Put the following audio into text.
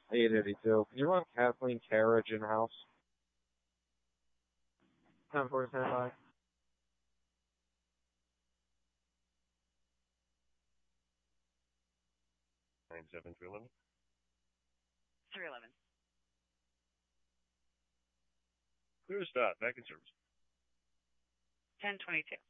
882. Can you run Kathleen Carriage in-house? 10-4, standby. Nine 7-311. 311. Clear to start. Back in service. 1022.